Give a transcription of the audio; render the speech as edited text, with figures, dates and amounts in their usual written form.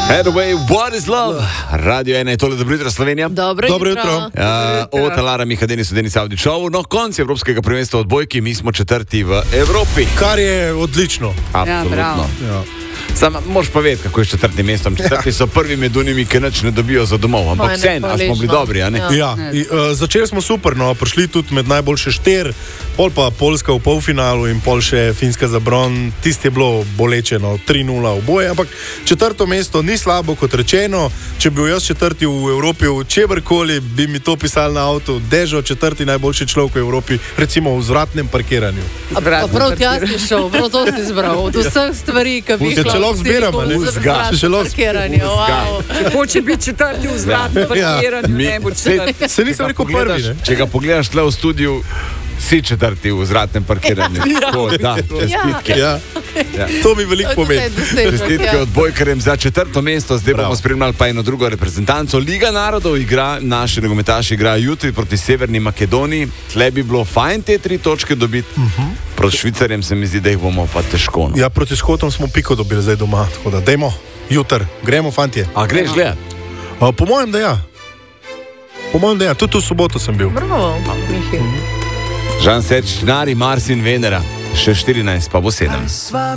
Hathaway, What is Love? Radio 1 je tole, dobro jutro Slovenija. Dobro jutro. Od Lara Miha, Denis Avdićovu. No, konc Evropskega prvenstva odbojki, mi smo četrti v Evropi. Kar je odlično. Absolutno. Ja. Samo, moraš pa vedeti, kako je s četrtim mestom. Četrti so prvi med unimi, ki nič ne dobijo za domov. Ampak vseeno, smo bili dobri, a ne? Začeli smo super, no, prišli tudi med najboljše 4, pol pa Poljska v polfinalu in pol še Finska za bron. Tisti je bilo bolečeno, 3-0 oboje, ampak četrto mesto ni slabo, kot rečeno. Če bi bil jaz četrti v Evropi, v čeberkoli, bi mi to pisali na avtu, Dežo, četrti najboljši človek v Evropi, recimo v vzvratnem parkiranju. Prav tja si šel, prav to si izbral, od vseh stvari, ki bi jih lahko zbiramo, ne? Vzvratnem parkiranju, wow. Hoče biti četrti v vzvratnem parkiranju, ne bo četrti. Se nisem rekel prvi, ne? Če ga pogledaš tle v studiu, si četrti v vzvratnem parkiranju. To mi veliko pomeni. Čestitke odbojkarjem za četrto mesto. Zdaj bomo spremljali pa eno drugo reprezentanco. Liga narodov igra, naši nogometaši igrajo jutri proti Severni Makedoniji. Tle bi bilo fajn te 3 točke dobiti. Proti Švicarjem se mi zdi, da jih bomo pa težko. Ja, proti Škotom smo piko dobili zdaj doma, tako da dajmo, jutr, gremo fantje. A greš gledat? Po mojem, da ja. Tudi v soboto sem bil. Bravo, Mihi. Žan Serč, Nari, Mars in Venera. Še 14, pa bo 7.